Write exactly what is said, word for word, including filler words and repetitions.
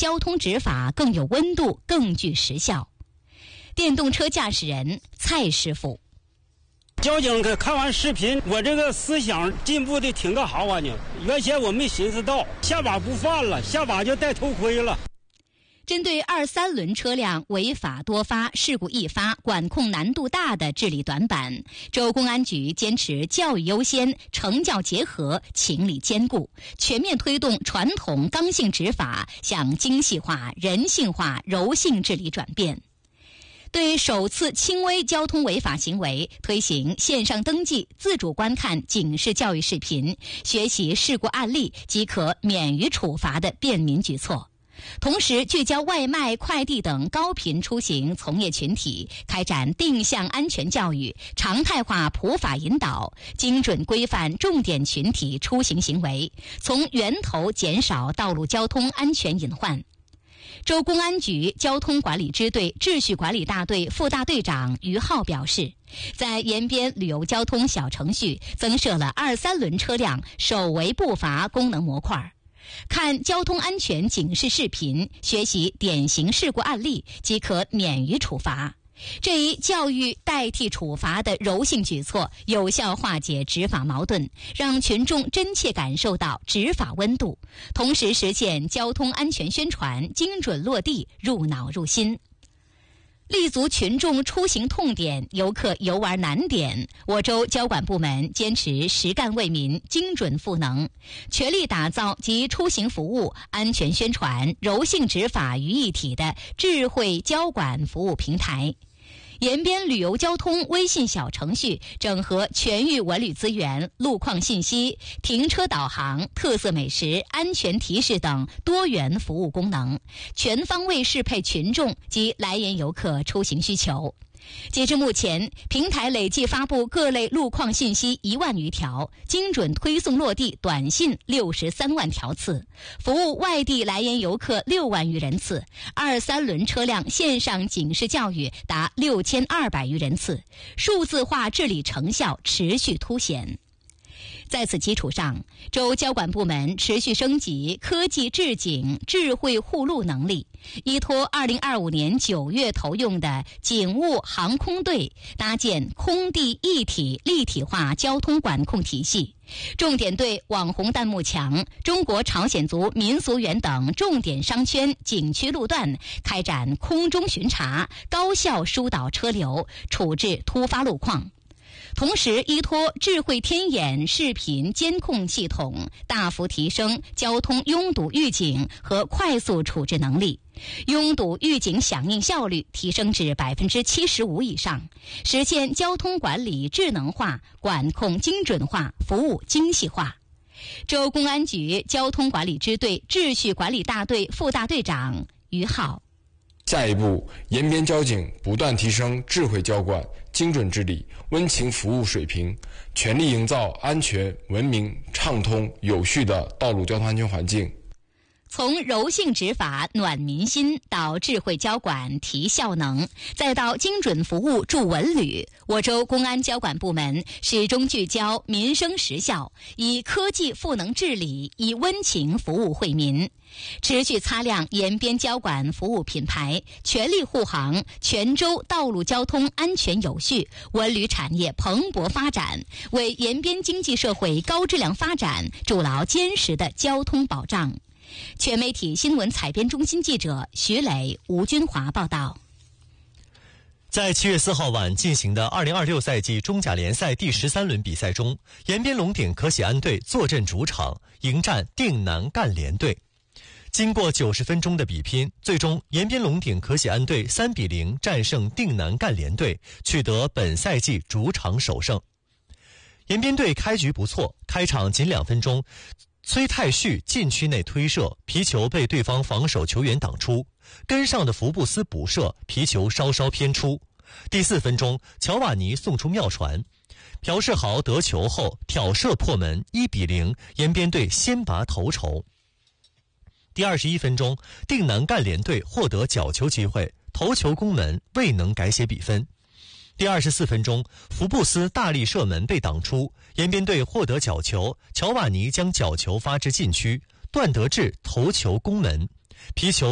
交通执法更有温度，更具实效。电动车驾驶人蔡师傅， 交警看完视频，我这个思想进步的挺个好啊！呢，原先我没寻思到，下把不犯了，下把就戴头盔了。 针对二三轮车辆违法多发、事故易发、管控难度大的治理短板，州公安局坚持教育优先、惩教结合、情理兼顾，全面推动传统刚性执法向精细化、人性化、柔性治理转变。对首次轻微交通违法行为推行线上登记、自主观看警示教育视频，学习事故案例即可免于处罚的便民举措。同时聚焦外卖、快递等高频出行从业群体，开展定向安全教育，常态化普法引导，精准规范重点群体出行行为，从源头减少道路交通安全隐患。州公安局交通管理支队秩序管理大队副大队长于浩表示，在延边旅游交通小程序增设了二三轮车辆首违不罚功能模块，看交通安全警示视频，学习典型事故案例即可免于处罚。这一教育代替处罚的柔性举措，有效化解执法矛盾，让群众真切感受到执法温度，同时实现交通安全宣传精准落地，入脑入心。立足群众出行痛点、游客游玩难点，我州交管部门坚持实干为民、精准赋能，全力打造集出行服务、安全宣传、柔性执法于一体的智慧交管服务平台。延边旅游交通微信小程序整合全域文旅资源、路况信息、停车导航、特色美食、安全提示等多元服务功能，全方位适配群众及来沿游客出行需求。截至目前，平台累计发布各类路况信息一万余条，精准推送落地短信六十三万条次，服务外地来沿游客六万余人次，二三轮车辆线上警示教育达六千二百余人次，数字化治理成效持续凸显。在此基础上，州交管部门持续升级科技治警智慧护路能力，依托二零二五年九月投用的警务航空队，搭建空地一体立体化交通管控体系，重点对网红弹幕墙、中国朝鲜族民俗园等重点商圈景区路段开展空中巡查，高效疏导车流，处置突发路况。同时依托智慧天眼视频监控系统，大幅提升交通拥堵预警和快速处置能力，拥堵预警响应效率提升至百分之七十五以上，实现交通管理智能化、管控精准化、服务精细化。州公安局交通管理支队秩序管理大队副大队长于浩。 下一步，延边交警不断提升智慧交管、精准治理、温情服务水平，全力营造安全、文明、畅通、有序的道路交通安全环境。 从柔性执法暖民心到智慧交管提效能，再到精准服务助文旅，我州公安交管部门始终聚焦民生实效，以科技赋能治理，以温情服务惠民，持续擦亮延边交管服务品牌，全力护航全州道路交通安全有序，文旅产业蓬勃发展，为延边经济社会高质量发展筑牢坚实的交通保障。全媒体新闻采编中心记者徐磊、吴军华报道。 在七月四号晚进行的二零二六赛季中甲联赛第十三轮比赛中，延边龙鼎可喜安队坐镇主场迎战定南赣联队。经过九十分钟的比拼，最终延边龙鼎可喜安队三比零战胜定南赣联队，取得本赛季主场首胜。延边队开局不错，开场仅两分钟，崔泰旭禁区内推射，皮球被对方防守球员挡出，跟上的福布斯补射，皮球稍稍偏出。第四分钟，乔瓦尼送出妙传，朴世豪得球后挑射破门，一比零，延边队先拔头筹。第二十一分钟，定南赣联队获得角球机会，头球攻门未能改写比分。第二十四分钟，福布斯大力射门被挡出，延边队获得角球，乔瓦尼将角球发至禁区，段德志头球攻门，皮球